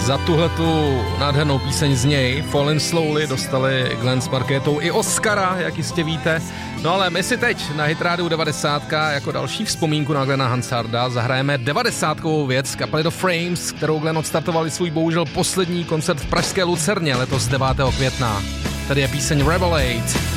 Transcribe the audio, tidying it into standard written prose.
Za tuhletu nádhernou píseň z něj, Falling Slowly, dostali Glenn s Markétou i Oscara, jak jistě víte. No ale my si teď na Hit Radio 90 jako další vzpomínku na Glena Hansarda zahrajeme 90kovou věc kapely The Frames, kterou Glenn odstartovali svůj bohužel poslední koncert v pražské Lucerně letos 9. května. Tady je píseň Revelate.